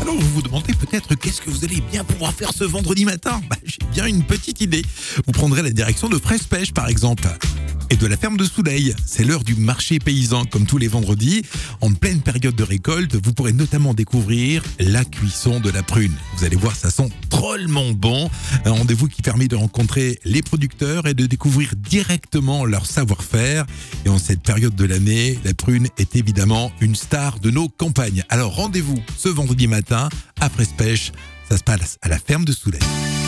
Alors vous vous demandez peut-être qu'est-ce que vous allez bien pouvoir faire ce vendredi matin. J'ai bien une petite idée. Vous prendrez la direction de Fraise Pêche par exemple. Et de la ferme de Souleil. C'est l'heure du marché paysan, comme tous les vendredis. En pleine période de récolte, vous pourrez notamment découvrir la cuisson de la prune. Vous allez voir, ça sent drôlement bon. Un rendez-vous qui permet de rencontrer les producteurs et de découvrir directement leur savoir-faire. Et en cette période de l'année, la prune est évidemment une star de nos campagnes. Alors rendez-vous ce vendredi matin à Fraise Pêche. Ça se passe à la ferme de Souleil.